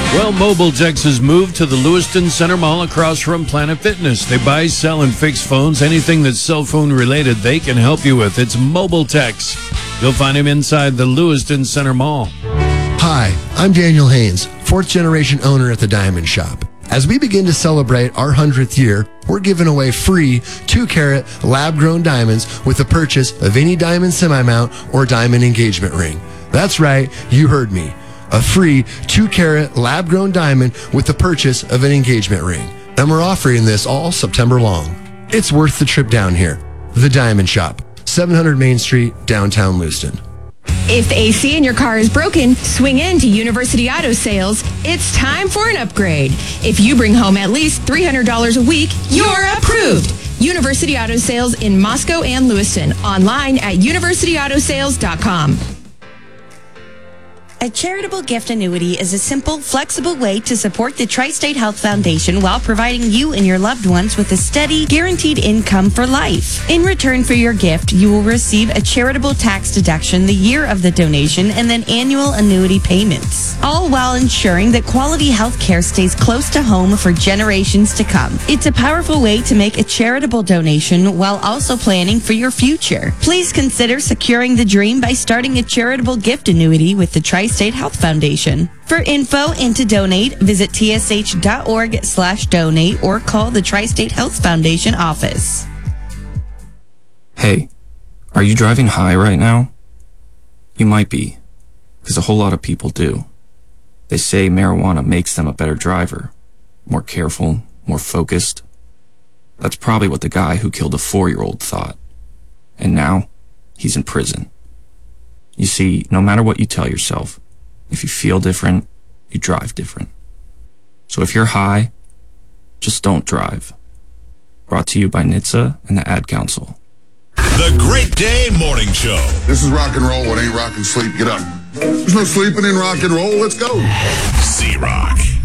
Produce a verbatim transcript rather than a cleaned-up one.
Well, Mobile Tex has moved to the Lewiston Center Mall across from Planet Fitness. They buy, sell, and fix phones. Anything that's cell phone related, they can help you with. It's Mobile Tex. You'll find him inside the Lewiston Center Mall. Hi, I'm Daniel Haynes, fourth generation owner at the Diamond Shop. As we begin to celebrate our hundredth year, we're giving away free two carat lab-grown diamonds with the purchase of any diamond semi-mount or diamond engagement ring. That's right, you heard me. A free two carat lab-grown diamond with the purchase of an engagement ring. And we're offering this all September long. It's worth the trip down here. The Diamond Shop, seven hundred Main Street, downtown Lewiston. If the A C in your car is broken, swing in to University Auto Sales. It's time for an upgrade. If you bring home at least three hundred dollars a week, you're approved. University Auto Sales in Moscow and Lewiston. Online at university auto sales dot com. A charitable gift annuity is a simple, flexible way to support the Tri-State Health Foundation while providing you and your loved ones with a steady, guaranteed income for life. In return for your gift, you will receive a charitable tax deduction the year of the donation and then annual annuity payments, all while ensuring that quality health care stays close to home for generations to come. It's a powerful way to make a charitable donation while also planning for your future. Please consider securing the dream by starting a charitable gift annuity with the Tri State Health Foundation. For info and to donate, visit tsh.org slash donate or call the Tri-State Health Foundation office. Hey, are you driving high right now? You might be, because a whole lot of people do. They say marijuana makes them a better driver, more careful, more focused. That's probably what the guy who killed a four-year-old thought. And now, he's in prison. You see, no matter what you tell yourself, if you feel different, you drive different. So if you're high, just don't drive. Brought to you by N H T S A and the Ad Council. The Great Day Morning Show. This is rock and roll. It ain't rock and sleep. Get up. There's no sleeping in rock and roll. Let's go. Z-Rock.